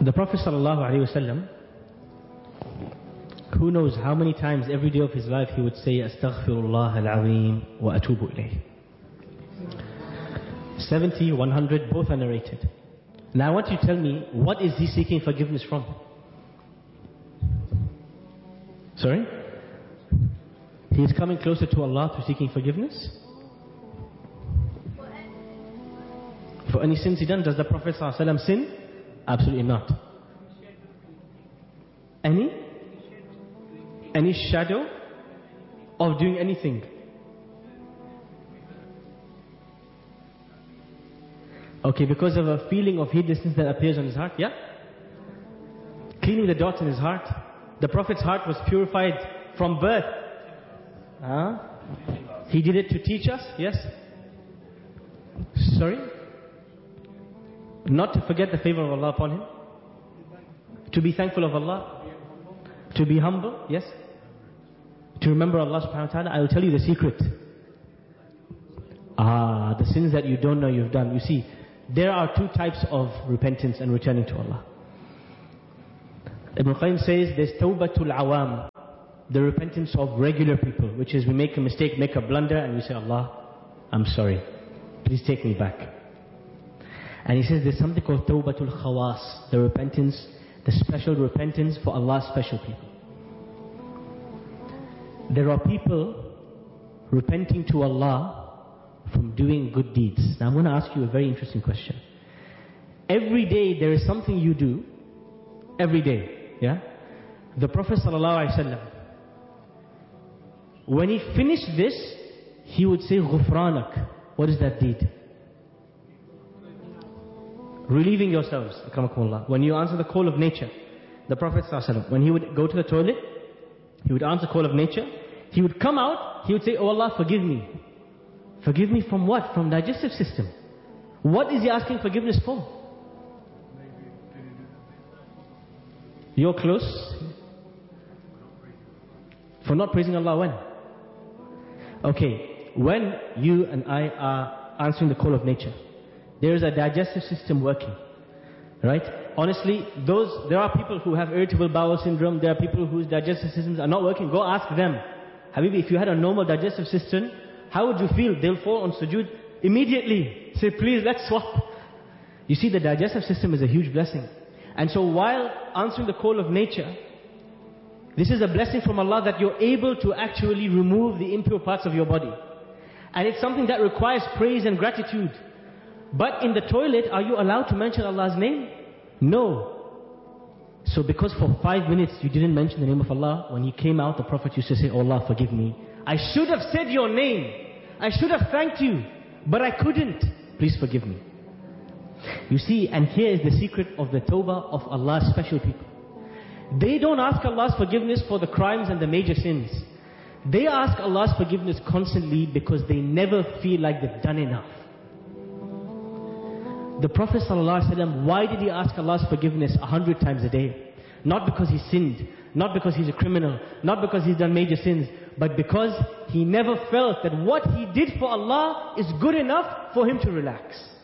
The Prophet ﷺ, who knows how many times every day of his life he would say, Astaghfirullah al-Azim wa atubu ilayh. 70, 100, both are narrated. Now I want you to tell me, what is he seeking forgiveness from? Sorry? He is coming closer to Allah through seeking forgiveness? For any sins he done, does the Prophet ﷺ sin? Absolutely not. Any shadow of doing anything? Okay, because of a feeling of heedlessness that appears on his heart, yeah? Cleaning the dots in his heart. The Prophet's heart was purified from birth. He did it to teach us, yes? Sorry? Not to forget the favor of Allah upon him. To be thankful of Allah. To be humble, yes? To remember Allah subhanahu wa ta'ala. I will tell you the secret. The sins that you don't know you've done. You see, there are two types of repentance and returning to Allah. Ibn Qayyim says there's tawbatul awam, the repentance of regular people, which is we make a mistake, make a blunder, and we say, Allah, I'm sorry. Please take me back. And he says there's something called tawbatul khawas, the repentance, the special repentance for Allah's special people. There are people repenting to Allah from doing good deeds. Now I'm going to ask you a very interesting question. Every day there is something you do, every day, yeah? The Prophet ﷺ, when he finished this, he would say, Ghufranak. What is that deed? Relieving yourselves. When you answer the call of nature, the Prophet ﷺ, when he would go to the toilet, he would answer the call of nature, he would come out, he would say, Oh Allah, forgive me. Forgive me from what? From digestive system. What is he asking forgiveness for? You're close. For not praising Allah when? Okay, when you and I are answering the call of nature, there is a digestive system working. Right? Honestly, there are people who have irritable bowel syndrome, there are people whose digestive systems are not working. Go ask them. Habibi, if you had a normal digestive system, how would you feel? They'll fall on sujood immediately. Say, please, let's swap. You see, the digestive system is a huge blessing. And so while answering the call of nature, this is a blessing from Allah that you're able to actually remove the impure parts of your body. And it's something that requires praise and gratitude. But in the toilet, are you allowed to mention Allah's name? No. So because for 5 minutes you didn't mention the name of Allah, when He came out, the Prophet used to say, Oh Allah, forgive me. I should have said your name. I should have thanked you. But I couldn't. Please forgive me. You see, and here is the secret of the tawbah of Allah's special people. They don't ask Allah's forgiveness for the crimes and the major sins. They ask Allah's forgiveness constantly because they never feel like they've done enough. The Prophet ﷺ, why did he ask Allah's forgiveness 100 times a day? Not because he sinned, not because he's a criminal, not because he's done major sins, but because he never felt that what he did for Allah is good enough for him to relax.